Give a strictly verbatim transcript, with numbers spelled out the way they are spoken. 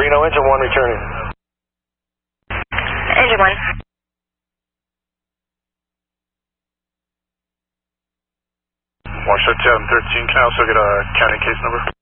Reno, engine one returning. Engine one. Washoe Chatham thirteen, can I also get a county case number?